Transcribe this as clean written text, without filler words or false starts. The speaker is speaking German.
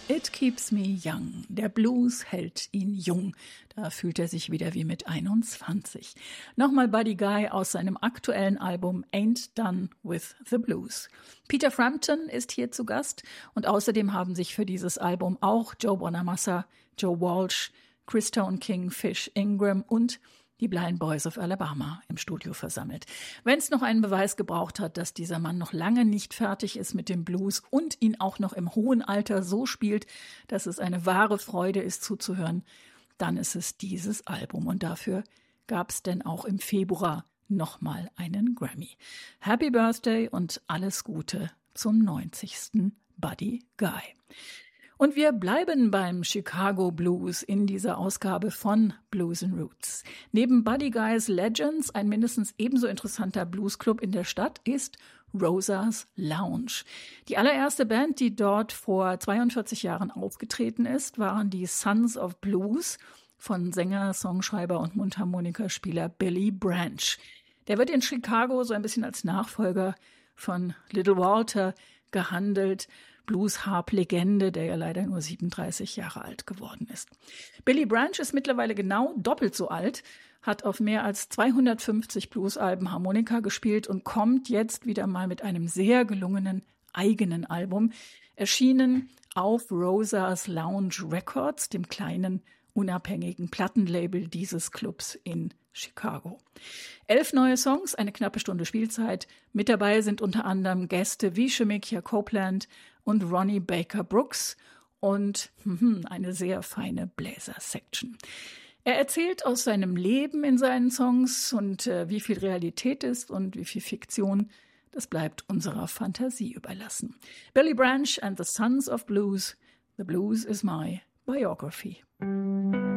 It keeps me young. Der Blues hält ihn jung. Da fühlt er sich wieder wie mit 21. Nochmal Buddy Guy aus seinem aktuellen Album Ain't Done with the Blues. Peter Frampton ist hier zu Gast und außerdem haben sich für dieses Album auch Joe Bonamassa, Joe Walsh, Chris Tone King, Fish Ingram und die Blind Boys of Alabama im Studio versammelt. Wenn es noch einen Beweis gebraucht hat, dass dieser Mann noch lange nicht fertig ist mit dem Blues und ihn auch noch im hohen Alter so spielt, dass es eine wahre Freude ist zuzuhören, dann ist es dieses Album. Und dafür gab es denn auch im Februar nochmal einen Grammy. Happy Birthday und alles Gute zum 90. Buddy Guy. Und wir bleiben beim Chicago Blues in dieser Ausgabe von Blues and Roots. Neben Buddy Guy's Legends, ein mindestens ebenso interessanter Bluesclub in der Stadt, ist Rosa's Lounge. Die allererste Band, die dort vor 42 Jahren aufgetreten ist, waren die Sons of Blues von Sänger, Songschreiber und Mundharmonikaspieler Billy Branch. Der wird in Chicago so ein bisschen als Nachfolger von Little Walter gehandelt. Blues-Harp-Legende, der ja leider nur 37 Jahre alt geworden ist. Billy Branch ist mittlerweile genau doppelt so alt, hat auf mehr als 250 Blues-Alben Harmonika gespielt und kommt jetzt wieder mal mit einem sehr gelungenen eigenen Album, erschienen auf Rosa's Lounge Records, dem kleinen unabhängigen Plattenlabel dieses Clubs in Chicago. 11 neue Songs, eine knappe Stunde Spielzeit. Mit dabei sind unter anderem Gäste wie Shemekia Copeland und Ronnie Baker Brooks und eine sehr feine Bläser-Section. Er erzählt aus seinem Leben in seinen Songs und wie viel Realität ist und wie viel Fiktion, das bleibt unserer Fantasie überlassen. Billy Branch and the Sons of Blues, The Blues is my biography.